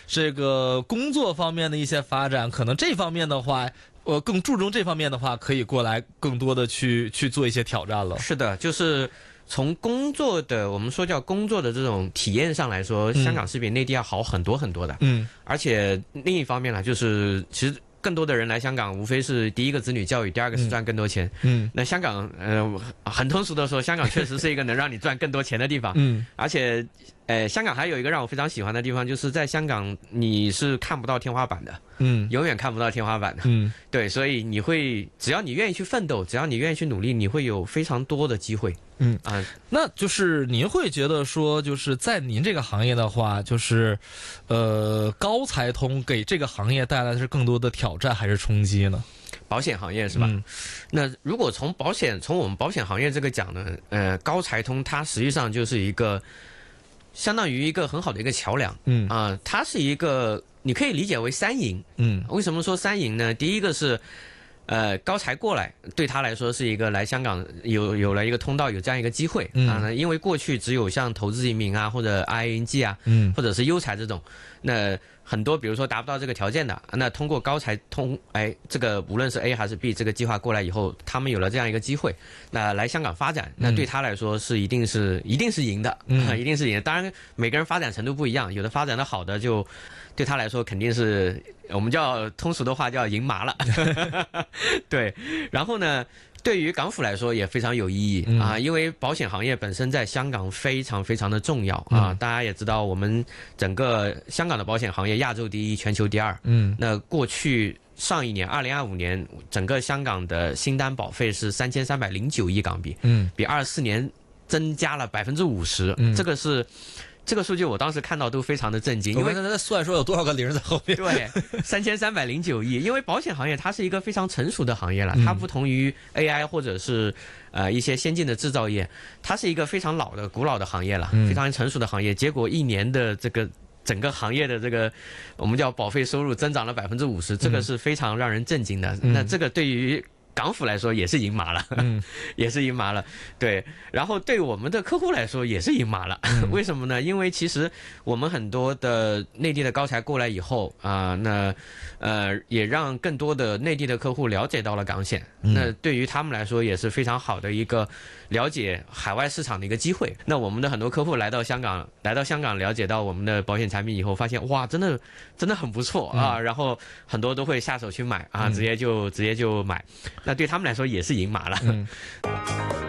这个工作方面的一些发展，可能这方面的话，更注重这方面的话，可以过来更多的去做一些挑战了。 是的，就是从工作的我们说叫工作的这种体验上来说，香港是比内地要好很多很多的。而且另一方面呢，就是其实更多的人来香港，无非是第一个子女教育，第二个是赚更多钱。那香港很通俗的说，香港确实是一个能让你赚更多钱的地方。而且香港还有一个让我非常喜欢的地方，就是在香港你是看不到天花板的。永远看不到天花板的。对，所以你会只要你愿意去奋斗，只要你愿意去努力，你会有非常多的机会。 那就是您会觉得说，就是在您这个行业的话，就是高才通给这个行业带来的是更多的挑战还是冲击呢？ 保险行业是吧？那如果从我们保险行业这个讲呢，高才通它实际上就是一个相当于一个很好的一个桥梁。它是一个你可以理解为三赢。为什么说三赢呢？第一个是高才过来对他来说是一个来香港有了一个通道，有这样一个机会。因为过去只有像投资移民啊，或者 ING 啊，或者是优才这种，那很多比如说达不到这个条件的，那通过高才通，这个无论是 A 还是 B 这个计划过来以后，他们有了这样一个机会，那来香港发展，那对他来说是一定是赢的。一定是赢的。当然每个人发展程度不一样，有的发展的好的就对他来说肯定是我们叫通俗的话叫赢麻了。对，然后呢，对于港府来说也非常有意义因为保险行业本身在香港非常非常的重要大家也知道，我们整个香港的保险行业亚洲第一，全球第二。那过去上一年2025年，整个香港的新单保费是3309亿港币，比24年增加了50%。这个数据我当时看到都非常的震惊，因为他在算说有多少个零在后面。 对，3309亿。因为保险行业它是一个非常成熟的行业了，它不同于 AI 或者是一些先进的制造业，它是一个非常古老的行业了，非常成熟的行业。结果一年的这个整个行业的这个我们叫保费收入增长了50%，这个是非常让人震惊的。那这个对于港府来说也是赢麻了，也是赢麻了。对，然后对我们的客户来说也是赢麻了。为什么呢？因为其实我们很多的内地的高才过来以后也让更多的内地的客户了解到了港险。那对于他们来说也是非常好的一个了解海外市场的一个机会。那我们的很多客户来到香港了解到我们的保险产品以后，发现哇，真的很不错然后很多都会下手去买直接就买。那对他们来说也是赢麻了。